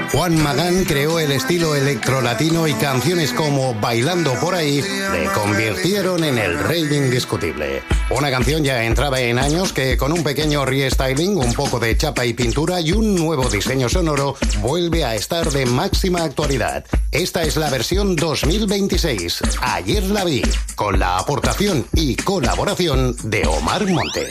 Juan Magán creó el estilo electrolatino y canciones como Bailando por ahí le convirtieron en el rey indiscutible. Una canción ya entraba en años que con un pequeño restyling, un poco de chapa y pintura y un nuevo diseño sonoro vuelve a estar de máxima actualidad. Esta es la versión 2026. Ayer la vi, con la aportación y colaboración de Omar Montes.